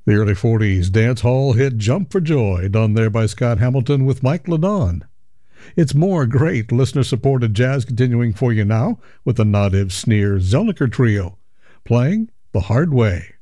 The early 40s dance hall hit Jump for Joy, done there by Scott Hamilton with Mike Ladon. It's more great listener-supported jazz continuing for you now with the Nadiv Sneer Zelniker Trio, playing The Hard Way.